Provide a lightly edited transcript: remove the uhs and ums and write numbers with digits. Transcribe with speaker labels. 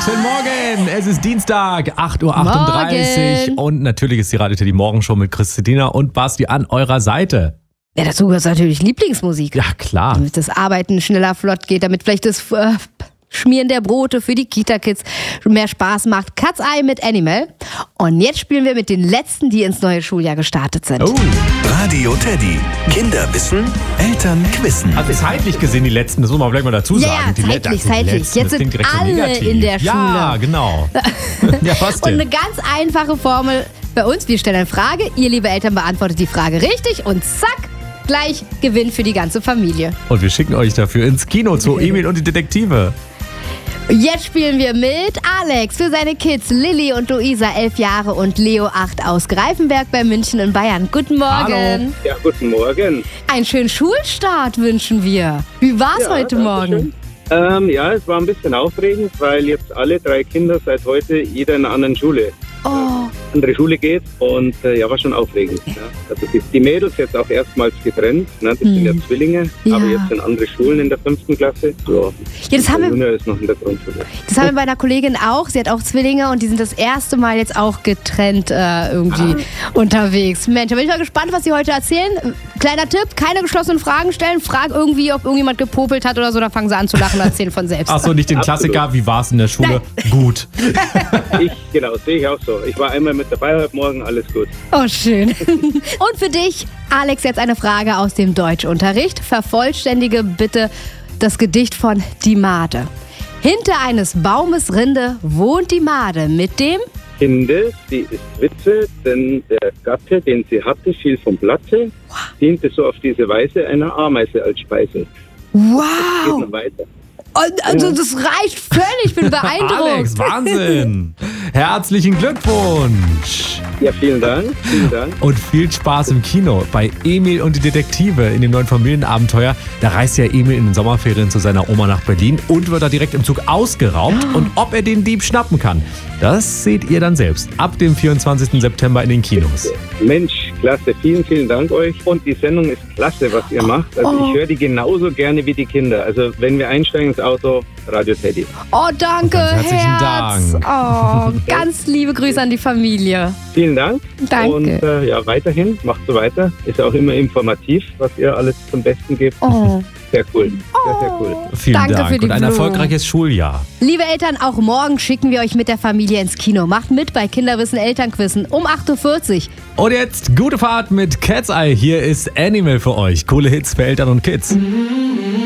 Speaker 1: Guten Morgen, es ist Dienstag, 8.38 Uhr und natürlich ist die Radio Teddy Morgenshow mit Christina und Basti an eurer Seite.
Speaker 2: Ja, dazu gehört natürlich Lieblingsmusik.
Speaker 1: Ja, klar.
Speaker 2: Damit das Arbeiten schneller flott geht, damit vielleicht das Schmieren der Brote für die Kita-Kids mehr Spaß macht. Cat's Eye mit Animal. Und jetzt spielen wir mit den Letzten, die ins neue Schuljahr gestartet sind.
Speaker 1: Oh.
Speaker 3: Radio Teddy. Kinder wissen, Eltern quissen.
Speaker 1: Also zeitlich gesehen die Letzten, das muss man vielleicht mal dazu sagen.
Speaker 2: Ja, zeitlich. Jetzt sind alle in der Schule.
Speaker 1: Ja, genau. Ja, was denn?
Speaker 2: Und eine ganz einfache Formel bei uns. Wir stellen eine Frage, ihr liebe Eltern beantwortet die Frage richtig und zack, gleich Gewinn für die ganze Familie.
Speaker 1: Und wir schicken euch dafür ins Kino zu Emil und die Detektive.
Speaker 2: Jetzt spielen wir mit Alex für seine Kids Lilly und Luisa, 11 Jahre und Leo, 8 aus Greifenberg bei München in Bayern. Guten Morgen.
Speaker 1: Hallo.
Speaker 4: Ja, guten Morgen.
Speaker 2: Einen schönen Schulstart wünschen wir. Wie war's heute Morgen?
Speaker 4: Ja, es war ein bisschen aufregend, weil jetzt alle 3 Kinder seit heute jeder in einer anderen Schule. Andere Schule geht und ja, war schon aufregend. Ja. Also die Mädels jetzt auch erstmals getrennt, ne? Das sind ja Zwillinge, aber jetzt sind andere Schulen in der 5. Klasse. So.
Speaker 2: Ja, das haben
Speaker 4: der
Speaker 2: wir,
Speaker 4: Junior ist noch in der Grundschule.
Speaker 2: das haben wir bei einer Kollegin auch. Sie hat auch Zwillinge und die sind das erste Mal jetzt auch getrennt irgendwie unterwegs. Mensch, da bin ich mal gespannt, was sie heute erzählen. Kleiner Tipp, keine geschlossenen Fragen stellen. Frag irgendwie, ob irgendjemand gepopelt hat oder so, dann fangen sie an zu lachen und erzählen von selbst.
Speaker 1: Ach so, nicht den Klassiker, wie war's in der Schule?
Speaker 2: Nein.
Speaker 1: Gut.
Speaker 4: Genau, sehe ich auch so. Ich war einmal mit dabei heute Morgen, alles gut.
Speaker 2: Oh, schön. Und für dich, Alex, jetzt eine Frage aus dem Deutschunterricht. Vervollständige bitte das Gedicht von Die Made. Hinter eines Baumes Rinde wohnt die Made mit dem...
Speaker 4: Kinde, sie ist Witwe, denn der Gatte, den sie hatte, fiel vom Blatte, diente so auf diese Weise einer Ameise als Speise. Geht
Speaker 2: Wow!
Speaker 4: noch weiter.
Speaker 2: Also das reicht völlig, ich bin beeindruckt.
Speaker 1: Alex, Wahnsinn. Herzlichen Glückwunsch.
Speaker 4: Ja, vielen Dank.
Speaker 1: Und viel Spaß im Kino bei Emil und die Detektive in dem neuen Familienabenteuer. Da reist ja Emil in den Sommerferien zu seiner Oma nach Berlin und wird da direkt im Zug ausgeraubt. Und ob er den Dieb schnappen kann, das seht ihr dann selbst ab dem 24. September in den Kinos.
Speaker 4: Mensch, klasse. Vielen Dank euch. Und die Sendung ist klasse, was ihr macht. Also ich höre die genauso gerne wie die Kinder. Also wenn wir einsteigen ins Auto, Radio Teddy.
Speaker 2: Oh, danke,
Speaker 1: Ganz herzlichen
Speaker 2: Herz.
Speaker 1: Dank.
Speaker 2: Oh, ganz liebe Grüße an die Familie.
Speaker 4: Vielen Dank.
Speaker 2: Danke.
Speaker 4: Und ja, weiterhin, macht so weiter. Ist auch immer informativ, was ihr alles zum Besten gebt.
Speaker 2: Oh.
Speaker 4: Sehr cool. Sehr cool.
Speaker 1: Vielen
Speaker 2: Danke
Speaker 1: Dank
Speaker 2: für die
Speaker 1: und ein
Speaker 2: Blumen.
Speaker 1: erfolgreiches Schuljahr.
Speaker 2: Liebe Eltern, auch morgen schicken wir euch mit der Familie ins Kino. Macht mit bei Kinderwissen Elternquissen um 8.40 Uhr.
Speaker 1: Und jetzt gute Fahrt mit Cat's Eye. Hier ist Animal für euch. Coole Hits für Eltern und Kids.